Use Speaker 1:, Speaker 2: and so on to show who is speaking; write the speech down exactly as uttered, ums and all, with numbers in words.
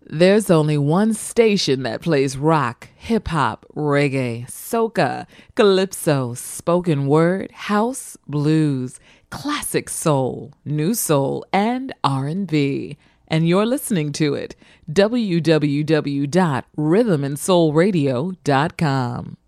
Speaker 1: There's only one station that plays rock, hip-hop, reggae, soca, calypso, spoken word, house, blues, classic soul, new soul, and R and B. And you're listening to it. w w w dot rhythm and soul radio dot com.